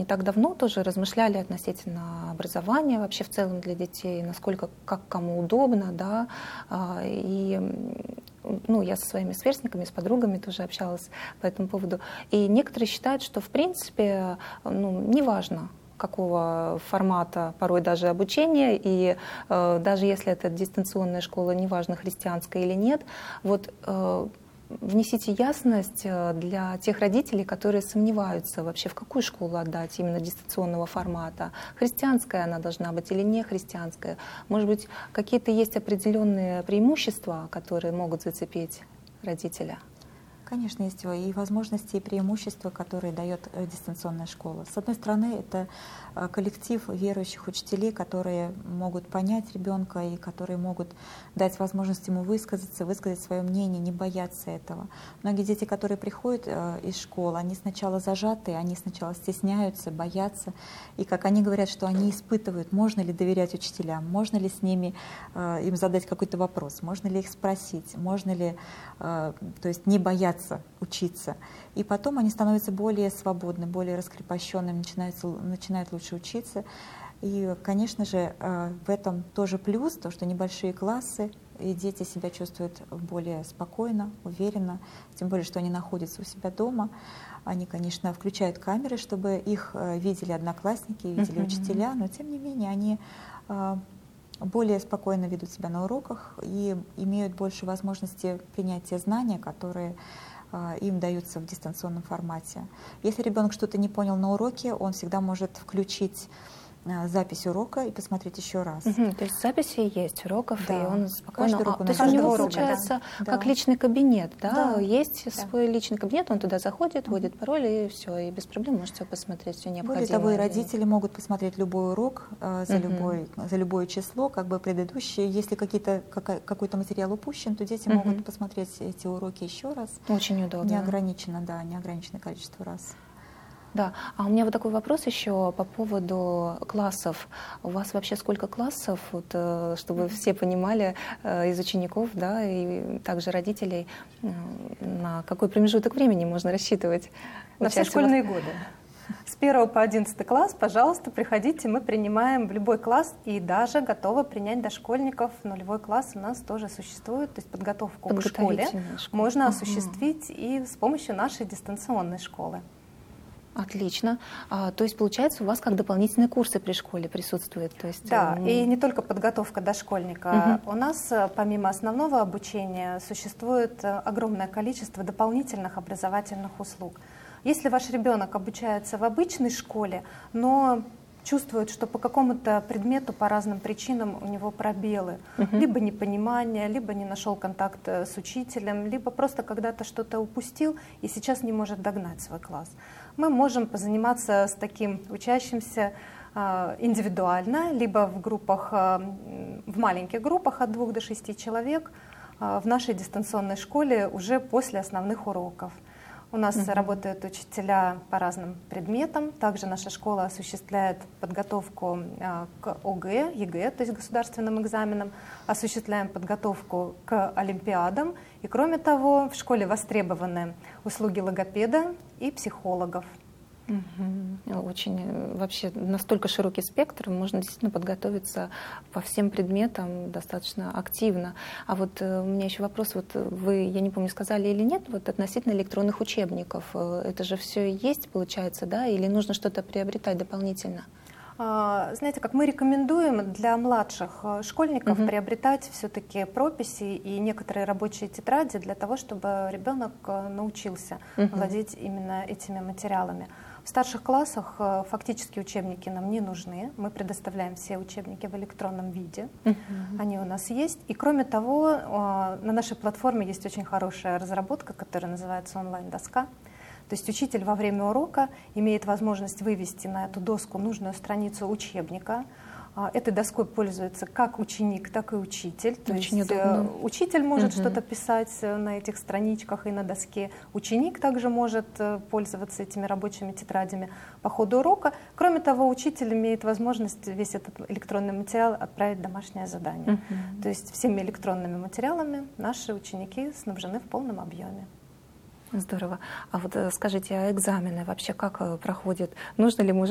не так давно тоже размышляли относительно образования вообще в целом для детей, насколько, как кому удобно, да, и ну, я со своими сверстниками, с подругами тоже общалась по этому поводу, и некоторые считают, что в принципе, ну, неважно, какого формата порой даже обучения, и даже если это дистанционная школа, неважно, христианская или нет, вот внесите ясность для тех родителей, которые сомневаются вообще, в какую школу отдать именно дистанционного формата. Христианская она должна быть или не христианская? Может быть, какие-то есть определенные преимущества, которые могут зацепить родителя? Конечно, есть и возможности, и преимущества, которые дает дистанционная школа. С одной стороны, это коллектив верующих учителей, которые могут понять ребенка и которые могут дать возможность ему высказаться, высказать свое мнение, не бояться этого. Многие дети, которые приходят из школы, они сначала зажаты, они сначала стесняются, боятся. И как они говорят, что они испытывают, можно ли доверять учителям, можно ли с ними им задать какой-то вопрос, можно ли их спросить, можно ли, то есть не бояться учиться. И потом они становятся более свободны, более раскрепощенными, начинают лучше учиться. И, конечно же, в этом тоже плюс, то, что небольшие классы, и дети себя чувствуют более спокойно, уверенно, тем более, что они находятся у себя дома. Они, конечно, включают камеры, чтобы их видели одноклассники, видели учителя, но, тем не менее, они более спокойно ведут себя на уроках и имеют больше возможности принять те знания, которые им даются в дистанционном формате. Если ребенок что-то не понял на уроке, он всегда может включить запись урока и посмотреть еще раз. То есть записи есть уроков, да. И он спокойно... То есть у него получается как личный кабинет, да? Есть свой личный кабинет, он туда заходит, вводит пароль, и все, и без проблем может все посмотреть, все необходимое. Более того, и родители могут посмотреть любой урок за любое число, как бы предыдущие. Если какой-то материал упущен, то дети могут посмотреть эти уроки еще раз. Очень удобно. Неограниченное количество раз. Да, а у меня вот такой вопрос еще по поводу классов. У вас вообще сколько классов, вот, чтобы все понимали, из учеников, да, и также родителей, на какой промежуток времени можно рассчитывать? На все школьные годы. С 1 по 11 класс, пожалуйста, приходите, мы принимаем в любой класс и даже готовы принять дошкольников. Нулевой класс у нас тоже существует, то есть подготовку к школе можно осуществить и с помощью нашей дистанционной школы. Отлично. То есть, получается, у вас как дополнительные курсы при школе присутствуют? То есть, да, и не только подготовка дошкольника. У нас, помимо основного обучения, существует огромное количество дополнительных образовательных услуг. Если ваш ребенок обучается в обычной школе, но чувствует, что по какому-то предмету по разным причинам у него пробелы, либо непонимание, либо не нашел контакт с учителем, либо просто когда-то что-то упустил и сейчас не может догнать свой класс, мы можем позаниматься с таким учащимся индивидуально, либо в группах, в маленьких группах от 2 до 6 человек в нашей дистанционной школе уже после основных уроков. У нас работают учителя по разным предметам. Также наша школа осуществляет подготовку к ОГЭ, ЕГЭ, то есть государственным экзаменам, осуществляем подготовку к олимпиадам. И кроме того, в школе востребованы услуги логопеда и психологов. Очень вообще настолько широкий спектр, можно действительно подготовиться по всем предметам достаточно активно. А вот у меня еще вопрос, вот вы, я не помню, сказали или нет, вот относительно электронных учебников, это же все есть, получается, да, или нужно что-то приобретать дополнительно? Знаете, как мы рекомендуем для младших школьников приобретать все-таки прописи и некоторые рабочие тетради для того, чтобы ребенок научился владеть именно этими материалами. В старших классах фактически учебники нам не нужны. Мы предоставляем все учебники в электронном виде. Они у нас есть. И кроме того, на нашей платформе есть очень хорошая разработка, которая называется онлайн-доска. То есть учитель во время урока имеет возможность вывести на эту доску нужную страницу учебника. Этой доской пользуется как ученик, так и учитель. То есть учитель может что-то писать на этих страничках и на доске. Ученик также может пользоваться этими рабочими тетрадями по ходу урока. Кроме того, учитель имеет возможность весь этот электронный материал отправить в домашнее задание. То есть всеми электронными материалами наши ученики снабжены в полном объеме. Здорово. А вот скажите, а экзамены вообще как проходят? Нужно ли